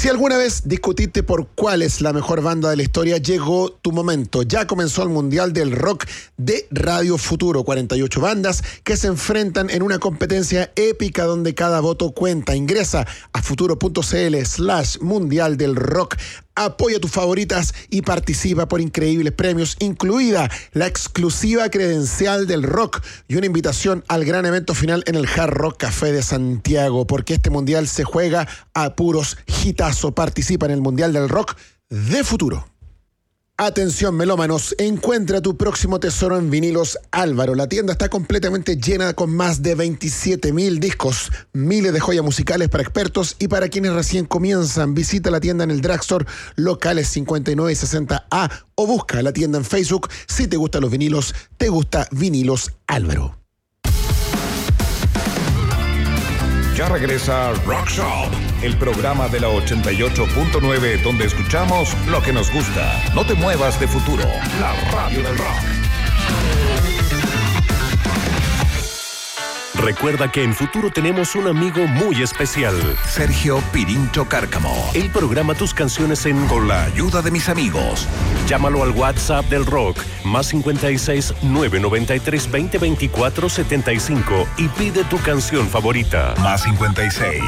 Si alguna vez discutiste por cuál es la mejor banda de la historia, llegó tu momento. Ya comenzó el Mundial del Rock de Radio Futuro. 48 bandas que se enfrentan en una competencia épica donde cada voto cuenta. Ingresa a futuro.cl/Mundial del Rock. Apoya tus favoritas y participa por increíbles premios, incluida la exclusiva credencial del rock y una invitación al gran evento final en el Hard Rock Café de Santiago, porque este mundial se juega a puros hitazos. Participa en el Mundial del Rock de Futuro. Atención melómanos, encuentra tu próximo tesoro en Vinilos Álvaro. La tienda está completamente llena con más de 27,000 discos, miles de joyas musicales para expertos y para quienes recién comienzan. Visita la tienda en el Drugstore, locales 59 y 60A, o busca la tienda en Facebook. Si te gustan los vinilos, te gusta Vinilos Álvaro. Ya regresa Rock Shop, el programa de la 88.9 donde escuchamos lo que nos gusta. No te muevas de Futuro, la radio del rock. Recuerda que en Futuro tenemos un amigo muy especial. Sergio Pirincho Cárcamo. Él programa tus canciones con la ayuda de mis amigos. Llámalo al WhatsApp del rock, más 56 993 20 24 75 y pide tu canción favorita. Más 56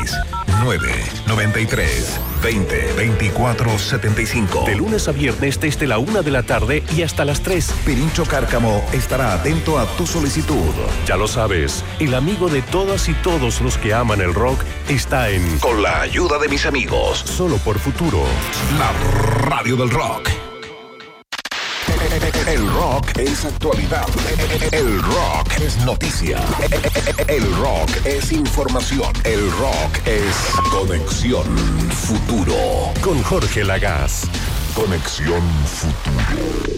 993 20 24 75. De lunes a viernes desde la 1 de la tarde y hasta las 3. Pirincho Cárcamo estará atento a tu solicitud. Ya lo sabes, el amigo de todas y todos los que aman el rock está en Con la ayuda de mis amigos. Solo por Futuro, la radio del rock. El rock es actualidad. El rock es noticia. El rock es información. El rock es Conexión Futuro. Con Jorge Lagaz. Conexión Futuro.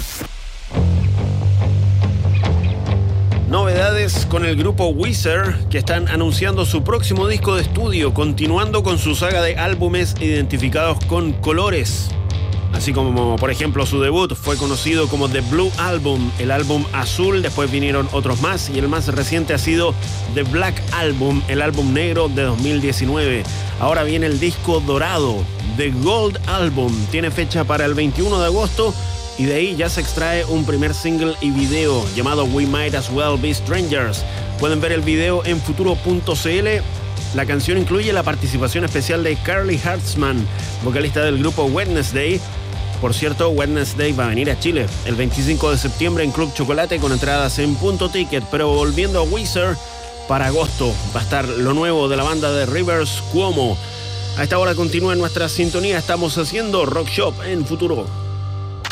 Novedades con el grupo Weezer, que están anunciando su próximo disco de estudio, continuando con su saga de álbumes identificados con colores. Así como, por ejemplo, su debut fue conocido como The Blue Album, el álbum azul, después vinieron otros más, y el más reciente ha sido The Black Album, el álbum negro de 2019. Ahora viene el disco dorado, The Gold Album, tiene fecha para el 21 de agosto, y de ahí ya se extrae un primer single y video llamado We Might As Well Be Strangers. Pueden ver el video en futuro.cl. La canción incluye la participación especial de Carly Hartzman, vocalista del grupo Wednesday. Por cierto, Wednesday va a venir a Chile el 25 de septiembre en Club Chocolate con entradas en Punto Ticket. Pero volviendo a Weezer, para agosto va a estar lo nuevo de la banda de Rivers Cuomo. A esta hora continúa en nuestra sintonía. Estamos haciendo Rock Shop en Futuro.